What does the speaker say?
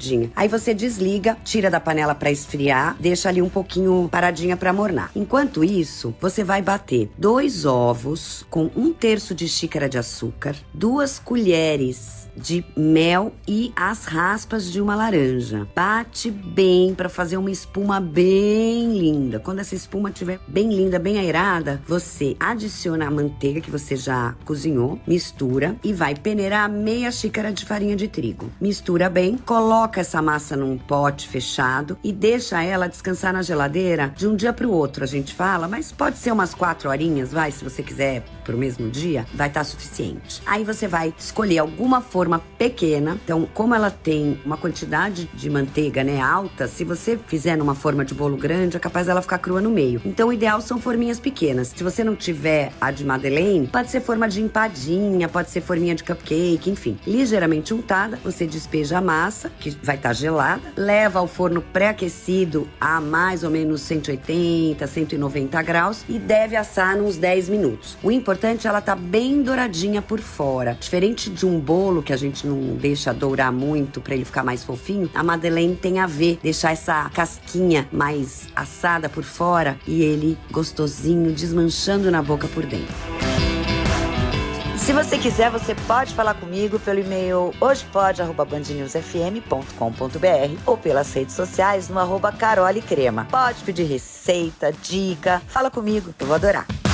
rapidinha. Aí você desliga, tira da panela pra esfriar, deixa ali um pouquinho paradinha pra mornar. Enquanto isso, você vai bater 2 ovos com 1/3 de xícara de açúcar, 2 colheres de mel e as raspas de uma laranja. Bate bem para fazer uma espuma bem linda. Quando essa espuma estiver bem linda, bem aerada, você adiciona a manteiga que você já cozinhou, mistura e vai peneirar meia xícara de farinha de trigo. Mistura bem, coloca essa massa num pote fechado e deixa ela descansar na geladeira de um dia para o outro, a gente fala, mas pode ser umas 4 horinhas, vai, se você quiser pro mesmo dia, vai estar suficiente. Aí você vai escolher alguma forma pequena. Então, como ela tem uma quantidade de manteiga, né, alta, se você fizer numa forma de bolo grande, é capaz dela ficar crua no meio. Então, o ideal são forminhas pequenas. Se você não tiver a de Madeleine, pode ser forma de empadinha, pode ser forminha de cupcake, enfim. Ligeiramente untada, você despeja a massa, que vai estar gelada, leva ao forno pré-aquecido a mais ou menos 180, 190 graus e deve assar uns 10 minutos. O importante é ela tá bem douradinha por fora. Diferente de um bolo que a gente não deixa dourar muito para ele ficar mais fofinho, a Madeleine tem a ver, deixar essa casquinha mais assada por fora e ele gostosinho, desmanchando na boca por dentro. Se você quiser, você pode falar comigo pelo e-mail hojepod@bandnewsfm.com.br ou pelas redes sociais no @carolecrema. Pode pedir receita, dica, fala comigo, eu vou adorar.